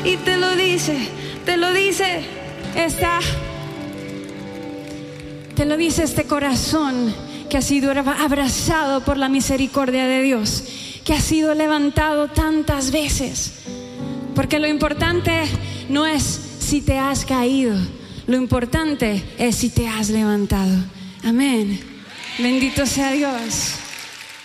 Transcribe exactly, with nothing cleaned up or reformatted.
y te lo dice, te lo dice esta, te lo dice este corazón que ha sido abrazado por la misericordia de Dios, que ha sido levantado tantas veces. Porque lo importante no es si te has caído, lo importante es si te has levantado. Amén. Bendito sea Dios.